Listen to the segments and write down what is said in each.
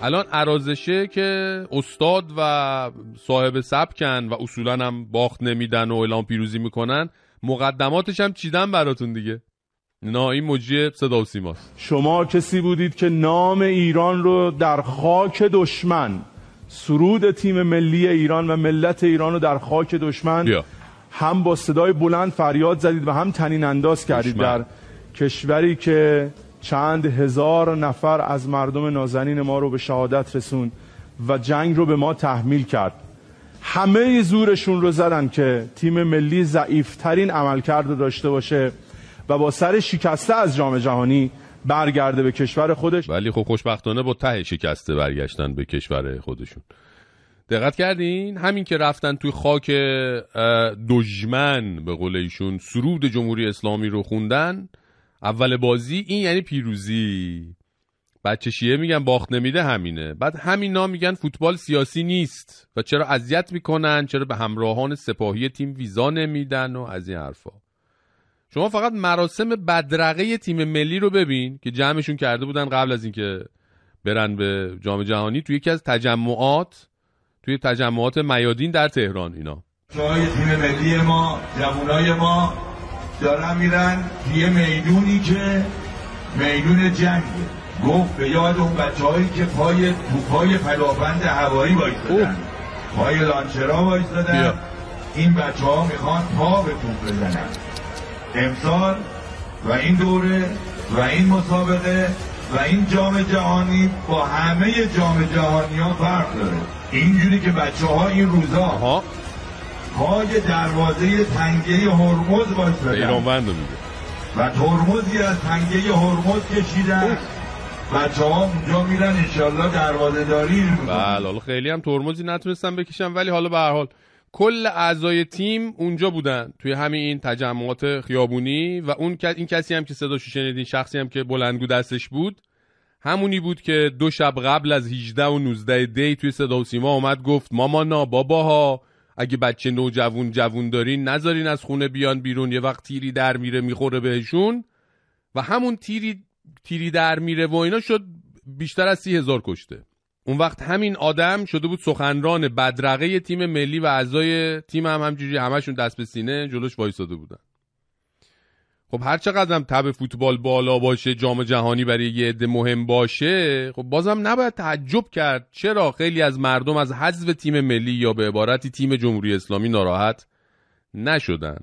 الان عرازشه که استاد و صاحب سبکن و اصولا هم باخت نمیدن و اعلام پیروزی میکنن، مقدماتش هم چیدن براتون دیگه. این موجی صدا و سیماست. شما کسی بودید که نام ایران رو در خاک دشمن، سرود تیم ملی ایران و ملت ایران رو در خاک دشمن هم با صدای بلند فریاد زدید و هم طنین انداز کردید در کشوری که چند هزار نفر از مردم نازنین ما رو به شهادت رسوند و جنگ رو به ما تحمیل کرد. همه زورشون رو زدن که تیم ملی ضعیف‌ترین عملکرد رو داشته باشه و با سر شکسته از جام جهانی برگرده به کشور خودش. ولی خب خوشبختانه با ته شکسته برگشتن به کشور خودشون. دقت کردین؟ همین که رفتن توی خاک دشمن به قول ایشون سرود جمهوری اسلامی رو خوندن اول بازی، این یعنی پیروزی. بچه شیعه میگن باخت نمیده همینه. بعد همینا میگن فوتبال سیاسی نیست و چرا اذیت میکنن، چرا به همراهان سپاهی تیم ویزا نمیدن و از این حرفا. شما فقط مراسم بدرقه تیم ملی رو ببین که جمعشون کرده بودن قبل از اینکه برن به جام جهانی توی یکی از تجمعات میادین در تهران. اینا جای تیم ملی ما، جوانای ما دارن میرن توی میدونی که میدون جنگه. گفت به یاد اون بچه‌هایی که پای فلافند هوایی وایسادن، پای لانچرها وایسادن، این بچه‌ها میخوان پا به توپ بزنن. امسال و این دوره و این مسابقه و این جام جهانی با همه جام جهانی ها فرق داره. اینجوری که بچه‌ها این روزا پای دروازه تنگه هرمز وایسادن و ترمزی از تنگه هرمز کشیدن، بچه‌ها اونجا میرن انشالله دروازه داری. بله، حالا خیلی هم ترمزی نتونستن بکشن، ولی حالا به هر حال کل اعضای تیم اونجا بودن توی همین تجمعات خیابونی و این کسی هم که صداشو شنیدین، شخصی هم که بلندگو دستش بود، همونی بود که 2 شب قبل از 18 و 19 دی توی صدا و سیما اومد گفت مامانا باباها اگه بچه جوون دارین نذارین از خونه بیان بیرون، یه وقت تیری در میره میخوره بهشون. و همون تیری در میره و اینا شد بیشتر از 30,000 کشته. اون وقت همین آدم شده بود سخنران بدرقه تیم ملی و اعضای تیم هم همجوری همشون دست به سینه جلوش وایساده بودن. خب هر چقدر هم تب فوتبال بالا باشه، جام جهانی برای یه عده مهم باشه، خب بازم نباید تعجب کرد چرا خیلی از مردم از حذف تیم ملی یا به عبارتی تیم جمهوری اسلامی ناراحت نشدن.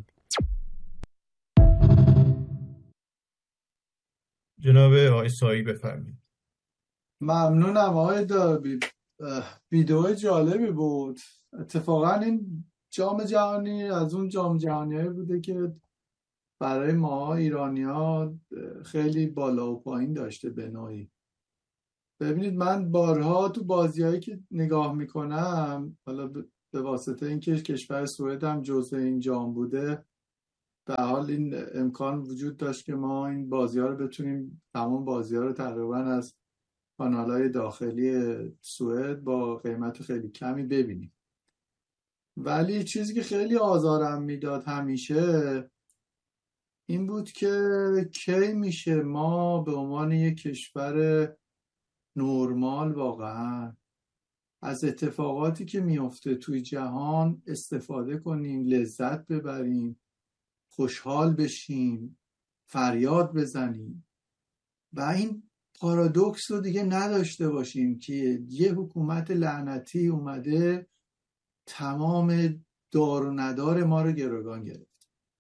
جناب آقای سایی بفرمایید. ممنونم آقای داربی، ویدیو جالبی بود. اتفاقا این جام جهانی از اون جام جهانیایی بوده که برای ما ایرانی‌ها خیلی بالا و پایین داشته به نوعی. ببینید من بارها تو بازیایی که نگاه میکنم، حالا به واسطه اینکه کشور سوئد هم جزء این جام بوده، به حال این امکان وجود داشت که ما این بازی‌ها رو بتونیم، تمام بازی‌ها رو تقریبا از کانال‌های داخلی سوئد با قیمت خیلی کمی ببینیم. ولی چیزی که خیلی آزارم میداد همیشه این بود که کی میشه ما به عنوان یک کشور نرمال واقعا از اتفاقاتی که میفته توی جهان استفاده کنیم، لذت ببریم، خوشحال بشیم، فریاد بزنیم و این پارادوکس رو دیگه نداشته باشیم که یه حکومت لعنتی اومده تمام دار و ندار ما رو گروگان گرفت.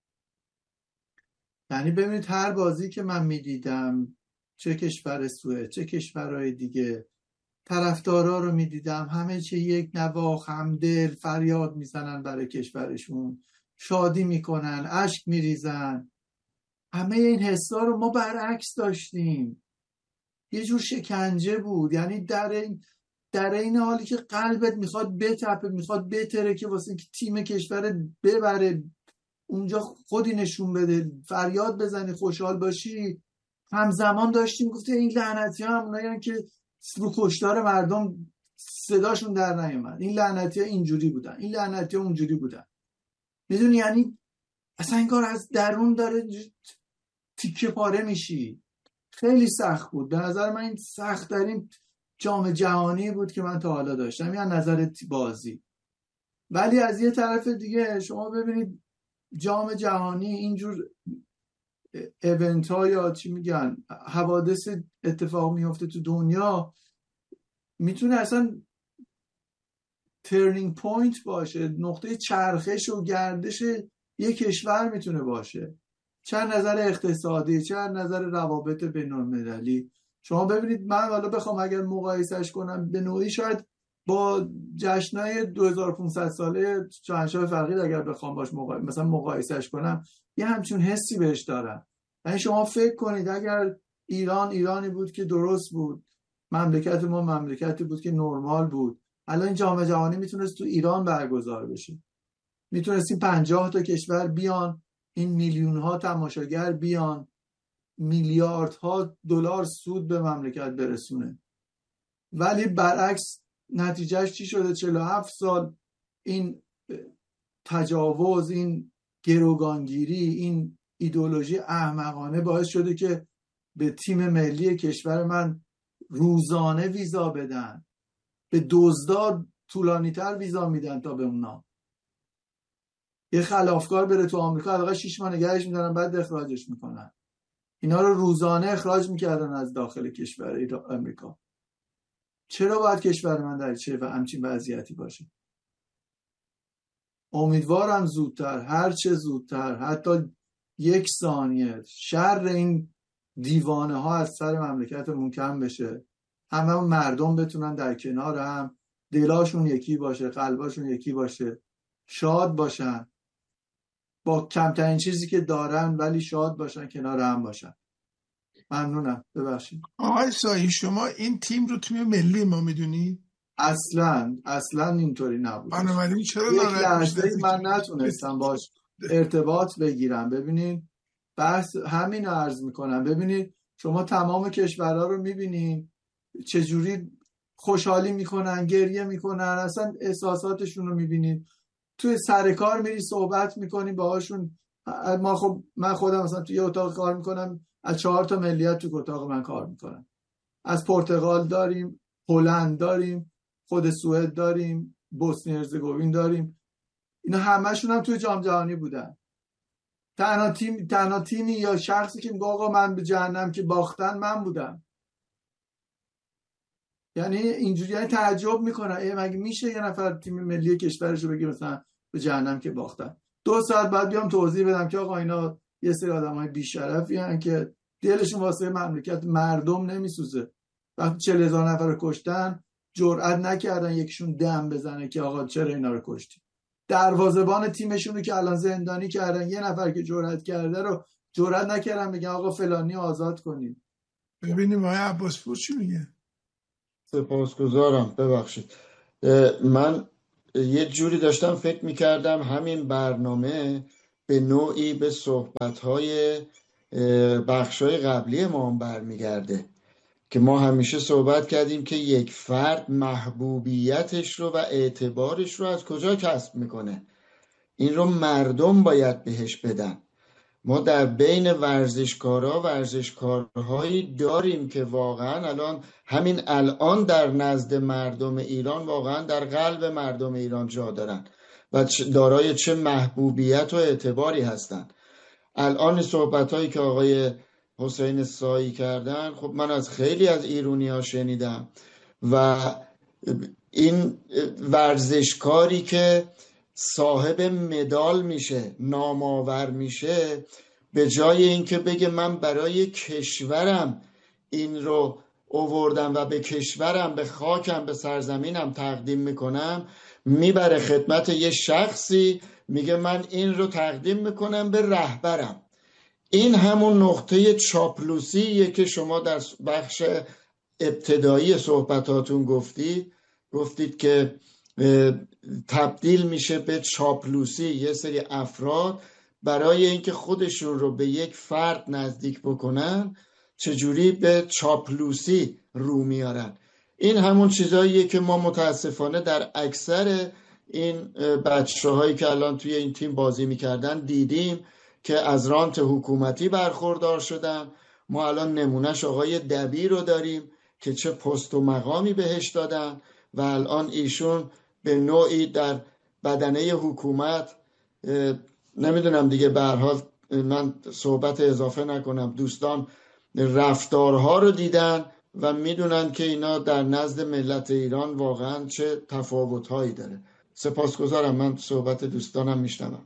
یعنی ببینید هر بازی که من میدیدم، چه کشور سوئد چه کشورهای دیگه، طرفدارا رو میدیدم همه چه یک نواخت، همدل، فریاد میزنن برای کشورشون، شادی میکنن، اشک میریزن. همه این حسا رو ما برعکس داشتیم. یه جور شکنجه بود. یعنی در این حالی که قلبت میخواد بتپه، میخواد بتره که واسه اینکه تیم کشور ببره، اونجا خودی نشون بده، فریاد بزنی، خوشحال باشی، همزمان داشتیم گفته این لعنتی ها همونایی که رو کشتار مردم صداشون در نیامد، این لعنتی ها اینجوری بودن، این لعنتی ها اونجوری بودن. میدونی یعنی اصلا این کار از درون داره تیکه پاره میشی. خیلی سخت بود به نظر من. این سخت ترین جام جهانی بود که من تا حالا داشتم، یعنی نظر بازی. ولی از یه طرف دیگه شما ببینید جام جهانی اینجور ایونت ها یا چی میگن حوادث اتفاق میفته تو دنیا، میتونه اصلا ترنینگ پوینت باشه، نقطه چرخش و گردش یک کشور میتونه باشه، چه نظر اقتصادی چه نظر روابط بین المللی. شما ببینید من حالا بخوام اگر مقایسش کنم به نوعی شاید با جشنای 2500 ساله شاهنشاه فقید اگر بخوام باش مثلا مقایسش کنم یه همچون حسی بهش دارم. یعنی شما فکر کنید اگر ایرانی بود که درست بود، مملکت ما مملکتی بود که نرمال بود، الان جام جهانی میتونست تو ایران برگزار بشه، میتونستیم 50 تا کشور بیان، این میلیون ها تماشاگر بیان، میلیاردها دلار سود به مملکت برسونه. ولی برعکس نتیجهش چی شده؟ 47 سال این تجاوز، این گروگانگیری، این ایدئولوژی احمقانه باعث شده که به تیم ملی کشور من روزانه ویزا بدن، به دزدار طولانی تر ویزا میدن تا به اونا. یه خلافکار بره تو آمریکا حداقل 6 ماه نگهش میدارن بعد اخراجش میکنن. اینا رو روزانه اخراج میکردن از داخل کشور آمریکا. چرا باید کشور من در چه و همچین وضعیتی باشه؟ امیدوارم زودتر، هر چه زودتر، حتی 1 ثانیه شر این دیوانه ها از سر مملکتمون کم بشه، همه مردم بتونن در کنار هم دلاشون یکی باشه، قلباشون یکی باشه، شاد باشن، با کمترین چیزی که دارن ولی شاد باشن، کنار هم باشن. ممنونم. ببخشید آقای سایی، شما این تیم رو تیم ملی ما میدونی؟ اصلا اینطوری نبود. بنابراین چرا یک لحظه من نتونستم باش ارتباط بگیرم. ببینید بحث همین رو عرض میکنم. ببینید شما تمام کشورها رو میبینید چجوری خوشحالی میکنن، گریه میکنن، اصلا احساساتشون رو میبینید. توی سر کار میری صحبت میکنی باهاشون. من خودم مثلا توی یه اتاق کار میکنم، از 4 تا ملیت تو اتاق من کار میکنم. از پرتغال داریم، هلند داریم، خود سوئد داریم، بوسنی هرزگوین داریم. اینا همشون هم توی جام جهانی بودن. تنها تیمی یا شخصی که میگه آقا من به جهنم که باختن من بودم. یعنی اینجوری، یعنی تعجب میکنه مگه میشه یه نفر تیم ملی کشورش رو بگه مثلا به جهنم که باختن. 2 ساعت بعد بیام توضیح بدم که آقا اینا یه سری آدمای بی‌شرفی هستن که دلشون واسه مملکت مردم نمیسوزه. وقتی 40,000 نفر رو کشتن جرئت نکردن یکیشون دم بزنه که آقا چرا اینا رو کشتی. دروازه‌بان تیمشون رو که الان زندانی کردن، یه نفر که جرئت کرده رو جرئت نکردن بگن آقا فلانی آزاد کنید. ببینیم آقای عباسپور چی میگه. سپاسگزارم. ببخشید من یه جوری داشتم فکر میکردم همین برنامه به نوعی به صحبت‌های بخش‌های قبلی ما هم برمیگرده که ما همیشه صحبت کردیم که یک فرد محبوبیتش رو و اعتبارش رو از کجا کسب میکنه. این رو مردم باید بهش بدن. ما در بین ورزشکارهایی داریم که واقعا همین الان در نزد مردم ایران واقعا در قلب مردم ایران جا دارن و دارای چه محبوبیت و اعتباری هستن. الان صحبت‌هایی که آقای حسین سایی کردن، خب من از خیلی از ایرونی‌ها شنیدم و این ورزشکاری که صاحب مدال میشه، نامآور میشه، به جای اینکه بگه من برای کشورم این رو آوردم و به کشورم، به خاکم، به سرزمینم تقدیم میکنم، میبره خدمت یه شخصی میگه من این رو تقدیم میکنم به رهبرم. این همون نقطه چاپلوسیه که شما در بخش ابتدایی صحبتاتون گفتید که تبدیل میشه به چاپلوسی یه سری افراد برای اینکه خودشون رو به یک فرد نزدیک بکنن، چجوری به چاپلوسی رو میارن. این همون چیزاییه که ما متاسفانه در اکثر این بچه‌هایی که الان توی این تیم بازی میکردن دیدیم که از رانت حکومتی برخوردار شدن. ما الان نمونهش آقای دبیر رو داریم که چه پست و مقامی بهش دادن و الان ایشون به نوعی در بدنه حکومت، نمیدونم دیگه، به هر حال من صحبت اضافه نکنم، دوستان رفتارها رو دیدن و میدونن که اینا در نزد ملت ایران واقعا چه تفاوت‌هایی داره. سپاسگزارم، من صحبت دوستانم میشنوم.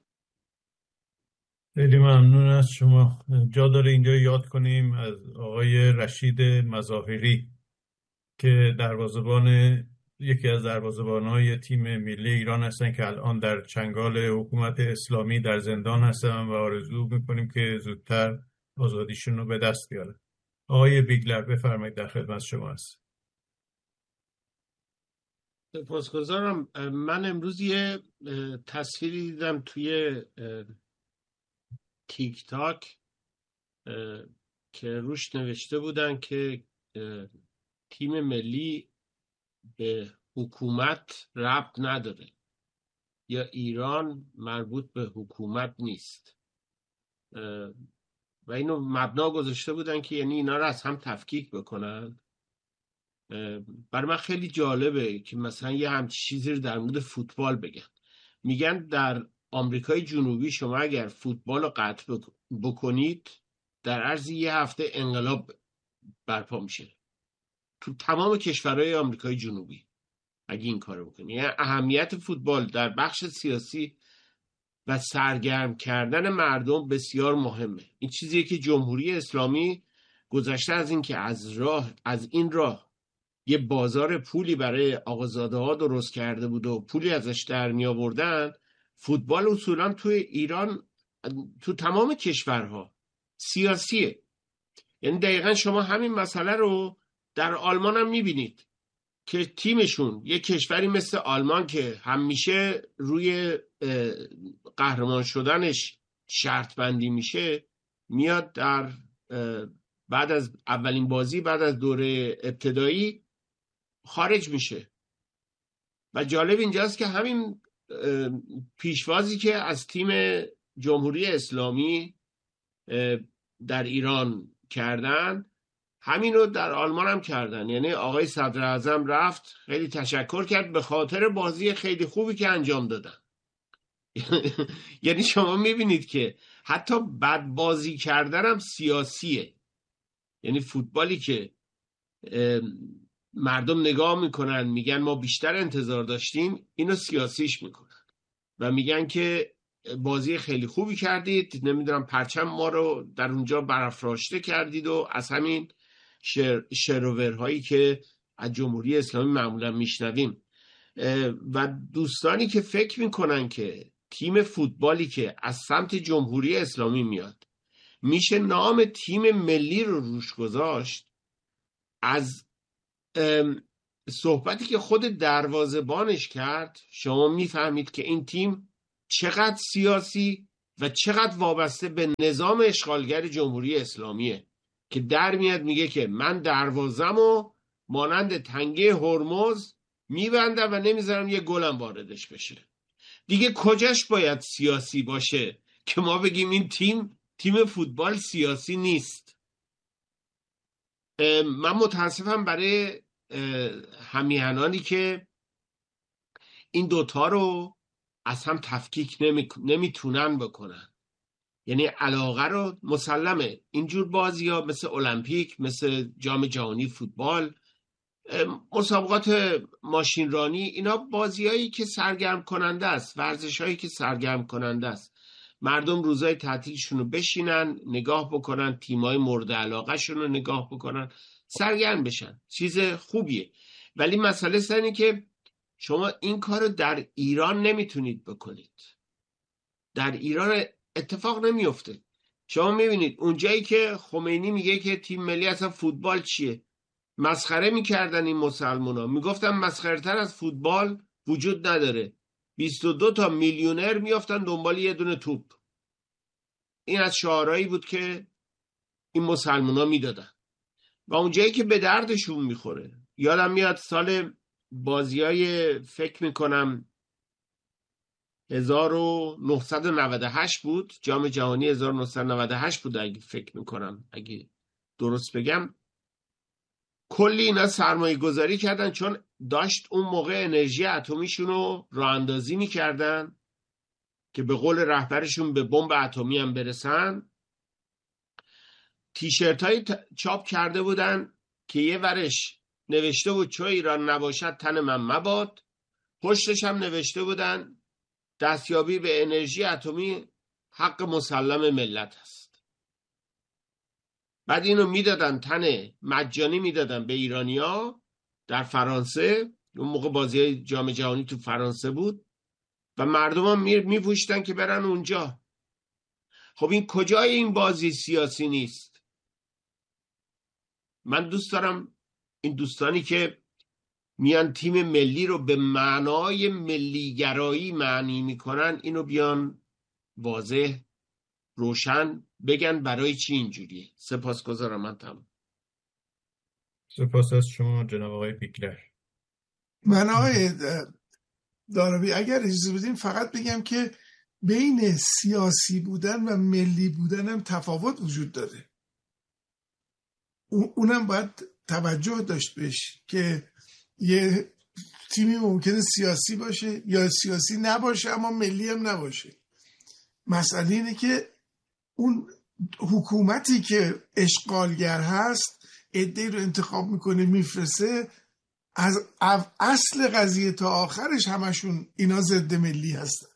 خیلی ممنون از شما. جا داره اینجا یاد کنیم از آقای رشید مظاهری که یکی از دروازه‌بان‌های تیم ملی ایران هستن که الان در چنگال حکومت اسلامی در زندان هستن و آرزو میکنیم که زودتر آزادیشون رو به دست بیارن. آقای بیگلر بفرمایید، در خدمت شما هست. سپاسگزارم. من امروز یه تصویری دیدم توی تیک تاک که روش نوشته بودن که تیم ملی به حکومت ربط نداره یا ایران مربوط به حکومت نیست و اینو مبنا گذاشته بودن که یعنی اینا رو از هم تفکیک بکنن. برای من خیلی جالبه که مثلا یه همچین چیزی رو در مورد فوتبال بگن. میگن در آمریکای جنوبی شما اگر فوتبال رو قطع بکنید در عرض یه هفته انقلاب برپا میشه تو تمام کشورهای آمریکای جنوبی اگه این کارو بکنید. یعنی اهمیت فوتبال در بخش سیاسی و سرگرم کردن مردم بسیار مهمه. این چیزیه که جمهوری اسلامی گذشته از این که از این راه یه بازار پولی برای آقازاده ها درست کرده بود و پولی ازش در می آوردن، فوتبال اصولا توی ایران تو تمام کشورها سیاسیه. یعنی دقیقا شما همین مسئله رو در آلمان هم میبینید که تیمشون یه کشوری مثل آلمان که همیشه روی قهرمان شدنش شرط بندی میشه، میاد در بعد از اولین بازی بعد از دوره ابتدایی خارج میشه. و جالب اینجاست که همین پیشوازی که از تیم جمهوری اسلامی در ایران کردن همینو در آلمان هم کردن. یعنی آقای صدر اعظم رفت خیلی تشکر کرد به خاطر بازی خیلی خوبی که انجام دادن. یعنی شما میبینید که حتی بد بازی کردن هم سیاسیه. یعنی فوتبالی که مردم نگاه میکنن میگن ما بیشتر انتظار داشتیم، اینو سیاسیش میکنن و میگن که بازی خیلی خوبی کردید، نمیدونم پرچم ما رو در اونجا برافراشته کردید و از همین شروورهایی که از جمهوری اسلامی معمولا میشنویم. و دوستانی که فکر میکنن که تیم فوتبالی که از سمت جمهوری اسلامی میاد میشه نام تیم ملی رو روش گذاشت، از صحبتی که خود دروازه‌بانش کرد شما میفهمید که این تیم چقدر سیاسی و چقدر وابسته به نظام اشغالگر جمهوری اسلامیه که در میاد میگه که من دروازه‌مو مانند تنگه هرمز میبندم و نمیذارم یه گلم واردش بشه. دیگه کجاش باید سیاسی باشه که ما بگیم این تیم فوتبال سیاسی نیست؟ من متاسفم برای همیهنانی که این دوتا رو از هم تفکیک نمیتونن بکنن. یعنی علاقه رو مسلمه اینجور بازی ها مثل المپیک، مثل جام جهانی فوتبال، مسابقات ماشینرانی، اینا بازی هایی که سرگرم کننده است، ورزش هایی که سرگرم کننده است. مردم روزای تعطیلشون رو بشینن نگاه بکنن، تیمای مورد علاقه شون رو نگاه بکنن، سرگرم بشن، چیز خوبیه. ولی مسئله اینه که شما این کار رو در ایران نمیتونید بکنید. در ایران اتفاق نمیفته. شما میبینید اونجایی که خمینی میگه که تیم ملی اصلا فوتبال چیه، مسخره میکردن این مسلمونا، میگفتن مسخره‌تر از فوتبال وجود نداره. 22 تا میلیونر میافتن دنبال یه دونه توپ. این از شعارهایی بود که این مسلمونا میدادن و اونجایی که به دردشون میخوره. یادم میاد سال بازیای فکر میکنم 1998 بود، جام جهانی 1998 بود اگه فکر میکنم، اگه درست بگم. کلی اینا سرمایه گذاری کردن، چون داشت اون موقع انرژی اتمیشون رو راه اندازی میکردن که به قول رهبرشون به بمب اتمی هم برسن. تیشرت های چاپ کرده بودن که یه ورش نوشته بود چو ایران نباشد تن من مباد، پشتش هم نوشته بودن دستیابی به انرژی اتمی حق مسلم ملت است. بعد اینو میدادن تن مجانی میدادن به ایرانیا در فرانسه، اون موقع بازی جام جهانی تو فرانسه بود و مردم هم میپوشتن که برن اونجا. خب این کجای این بازی سیاسی نیست؟ من دوست دارم این دوستانی که میان تیم ملی رو به معنای ملیگرایی معنی میکنن اینو بیان واضح روشن بگن برای چی اینجوریه. سپاسگزارم. من تمام. سپاس از شما جناب آقای بیگلر. من آقای دارابی اگر اجازه بدین فقط بگم که بین سیاسی بودن و ملی بودن هم تفاوت وجود داره. اونم باید توجه داشت بهش که یه تیمی ممکنه سیاسی باشه یا سیاسی نباشه اما ملی هم نباشه. مسئله اینه که اون حکومتی که اشغالگر هست عده‌ای رو انتخاب میکنه میفرسته، از اصل قضیه تا آخرش همشون اینا ضد ملی هستن.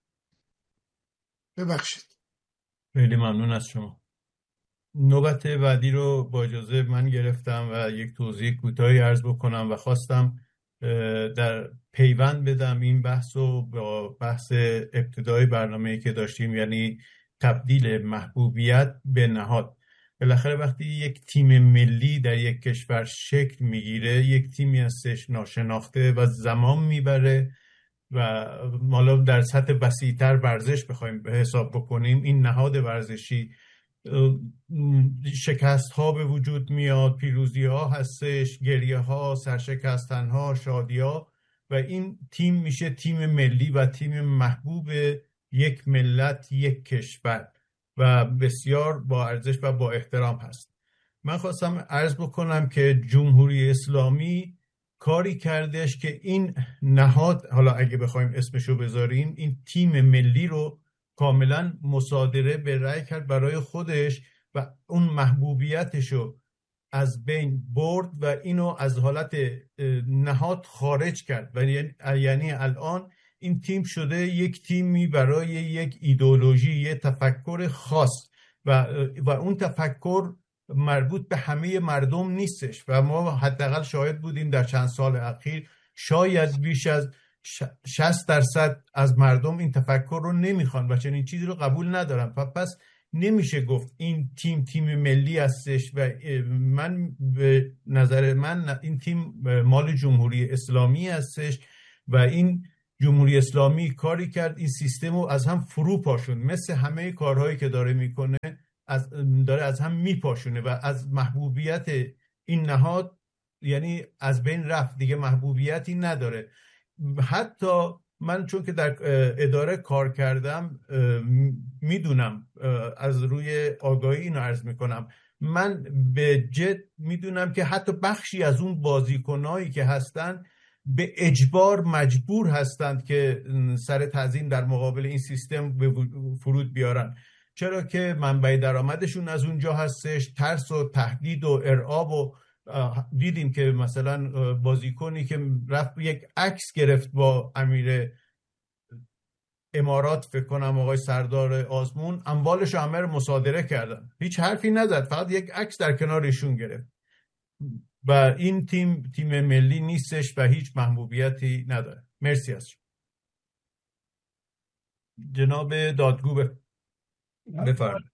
ببخشید. خیلی ممنون از شما. نوبت بعدی رو با اجازه من گرفتم و یک توضیح کوتاهی عرض بکنم و خواستم در پیوند بدم این بحث رو با بحث ابتدای برنامه‌ای که داشتیم، یعنی تبدیل محبوبیت به نهاد. بالاخره وقتی یک تیم ملی در یک کشور شکل میگیره، یک تیمی هستش ناشناخته و زمان میبره و حالا در سطح وسیع‌تر ورزش بخوایم به حساب بکنیم، این نهاد ورزشی شکست ها به وجود میاد، پیروزی ها هستش، گریه ها، سرشکستن ها، شادی ها، و این تیم میشه تیم ملی و تیم محبوب یک ملت، یک کشور و بسیار با ارزش و با احترام هست. من خواستم عرض بکنم که جمهوری اسلامی کاری کردش که این نهاد، حالا اگه بخوایم اسمشو بذاریم، این تیم ملی رو کاملا مصادره به رأی کرد برای خودش و اون محبوبیتشو از بین برد و اینو از حالت نهاد خارج کرد و یعنی الان این تیم شده یک تیمی برای یک ایدئولوژی، یک تفکر خاص و اون تفکر مربوط به همه مردم نیستش و ما حداقل شاهد بودیم در چند سال اخیر شاید بیش از 60% از مردم این تفکر رو نمیخوان و چنین چیزی رو قبول ندارن. پس نمیشه گفت این تیم ملی هستش و من به نظر من این تیم مال جمهوری اسلامی هستش و این جمهوری اسلامی کاری کرد این سیستم رو از هم فرو پاشون، مثل همه کارهایی که داره میکنه داره از هم میپاشونه و از محبوبیت این نهاد یعنی از بین رفت، دیگه محبوبیتی نداره. حتی من چون که در اداره کار کردم میدونم، از روی آگاهی اینو عرض میکنم، من به جد میدونم که حتی بخشی از اون بازیکنایی که هستن به اجبار مجبور هستند که سر تعظیم در مقابل این سیستم به فرود بیارن، چرا که منبع درآمدشون از اونجا هستش. ترس و تهدید و ارعاب و دیدیم که مثلا بازیکنی که رفت یک عکس گرفت با امیر امارات، فکر کنم آقای سردار آزمون، اموالش همه رو مصادره کردن، هیچ حرفی نزد، فقط یک عکس در کنار ایشون گرفت. و این تیم ملی نیستش و هیچ محبوبیتی نداره. مرسی از شما. جناب دادگو بفرمایید.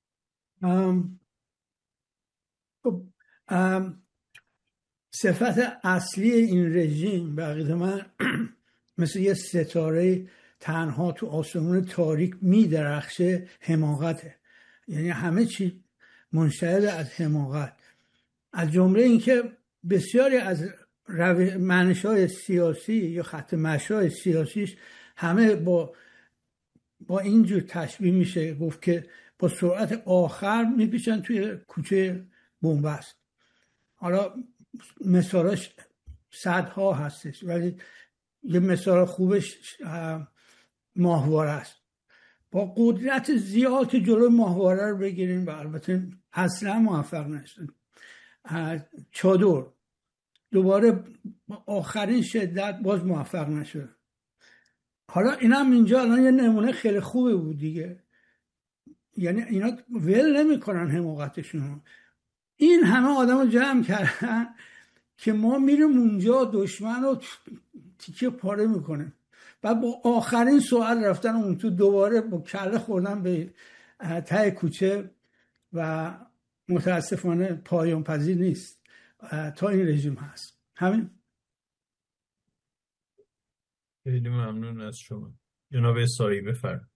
صفت اصلی این رژیم به عقیده من مثل یه ستاره تنها تو آسمون تاریک می درخشه، حماقته. یعنی همه چی منشأ از حماقت، از جمله اینکه بسیاری از منشأهای سیاسی یا خط مشی‌های سیاسیش همه با اینجور تشبیه میشه گفت که با سرعت آخر میپیچن توی کوچه بنبست. حالا مثالاش صدها هستش، ولی یه مثال خوبش ماهواره است. با قدرت زیاد که جلوی ماهواره رو بگیریم و البته اصلا موفق نشدن. چادر دوباره آخرین شدت باز موفق نشد. حالا اینم اینجا الان یه نمونه خیلی خوبی بود دیگه، یعنی اینا ول نمیکنن حماقتشون. این همه آدم رو جمع کردن که ما میریم اونجا دشمن رو تیکه پاره میکنه، بعد با آخرین سوال رفتن اون تو دوباره با کله خوردن به ته کوچه و متاسفانه پایان پذیر نیست تا این رژیم هست. همین. خیلی ممنون از شما جناب سایی، بفرمایید.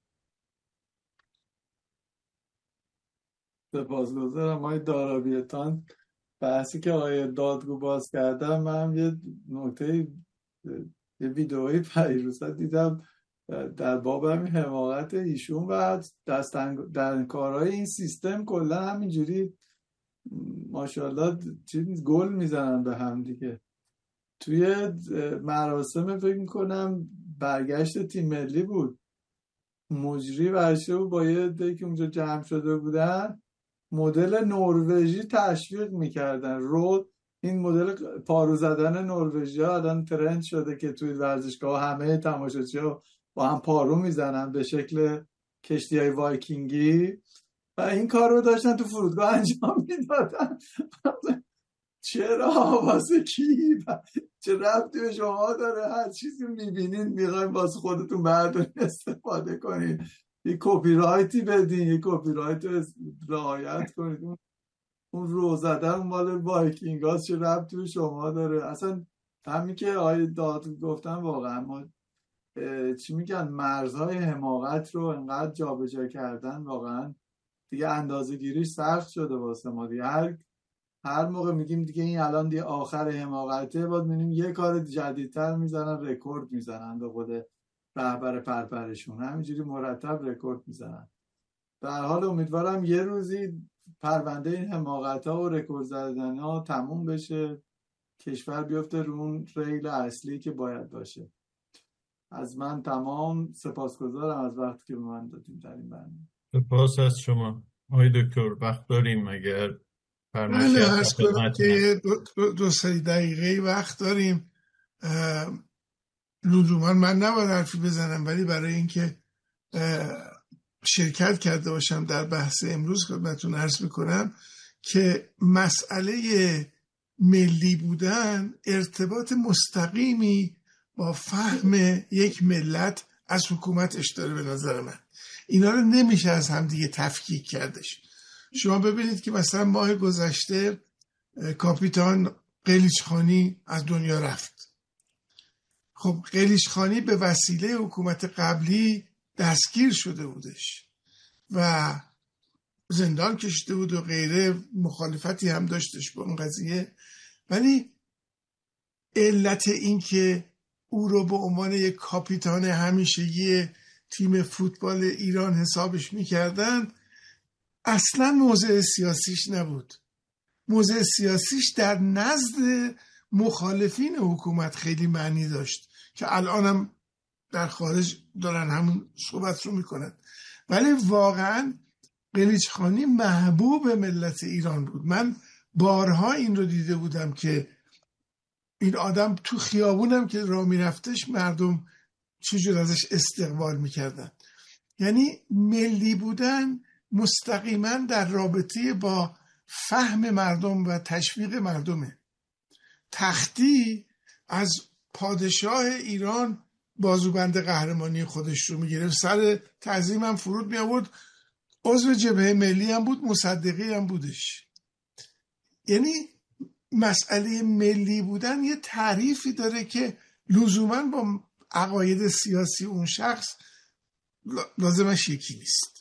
سپاسگزارم آقای دارابیتان. بحثی که آقای دادگو باز کردم، من یه نکته، یه ویدئویی پیروزا دیدم در باب همین حماقت ایشون و در کارهای این سیستم کلا همینجوری ماشاءالله گل میزنن به هم دیگه. توی مراسم فکر میکنم برگشت تیم ملی بود، مجری ورشه بود با یه عده‌ای که اونجا جمع شده بودن مدل نروژی تشویق میکردن. این مدل پارو زدن نروژی ها الان ترند شده که توی ورزشگاه همه تماشاچی‌ها با هم پارو میزنن به شکل کشتی‌های وایکینگی و این کار رو داشتن تو فرودگاه انجام میدادن. چرا؟ واسه کی؟ چه ربطی به شما داره؟ هر چیزی میبینین میخواین واسه خودتون بردارین استفاده کنین، یه کپی رایتی بدین، یه کپی رایت رو رعایت کنید. اون رو زدن مال وایکینگ ها چه ربطی به شما داره؟ اصلا همین که آقای داد گفتن واقعا ما چی میگن مرزهای حماقت رو انقدر جابجا کردن، واقعا دیگه اندازه گیریش سخت شده واسه ما دیگه. هر موقع میگیم دیگه این الان دیگه آخر حماقته، باید میبینیم یه کار جدیدتر میزنن، رکورد میزنن به خود رهبر پرپرشون، همینجوری مرتب رکورد میزنن. به هر حال امیدوارم یه روزی پرونده این حماقت‌ها و رکورد زدن‌ها تموم بشه، کشور بیفته رو اون ریل اصلی که باید باشه. از من تمام سپاسگزارم از وقتی که به من دادیم در این برنامه. سپاس از شما. آقای دکتر وقت داریم اگر من عرض کنم که دو سه دقیقه وقت داریم. لزوما من نباید حرفی بزنم، ولی برای اینکه شرکت کرده باشم در بحث امروز خدمتتون عرض میکنم که مسئله ملی بودن ارتباط مستقیمی با فهم یک ملت از حکومتش داره. به نظر من اینا رو نمیشه از هم دیگه تفکیک کردش. شما ببینید که مثلا ماه گذشته کاپیتان قلیچخانی از دنیا رفت. خب قلیچخانی به وسیله حکومت قبلی دستگیر شده بودش و زندان کشیده بود و غیره، مخالفتی هم داشتش با اون قضیه، ولی علت این که او رو به عنوان یک کاپیتان همیشگی تیم فوتبال ایران حسابش میکردن اصلا موضع سیاسیش نبود. موضع سیاسیش در نزد مخالفین حکومت خیلی معنی داشت که الان هم در خارج دارن همون صحبت رو میکنن، ولی واقعا قلیچخانی محبوب ملت ایران بود. من بارها این رو دیده بودم که این آدم تو خیابونم که راه میرفتش مردم چجور ازش استقبال میکردن. یعنی ملی بودن مستقیما در رابطه با فهم مردم و تشویق مردمه. تختی از پادشاه ایران بازوبند قهرمانی خودش رو میگرفت، سر تعظیم هم فرود می آورد، عضو جبهه ملی هم بود، مصدقی هم بودش. یعنی مسئله ملی بودن یه تعریفی داره که لزوما با عقاید سیاسی اون شخص لازمش یکی نیست.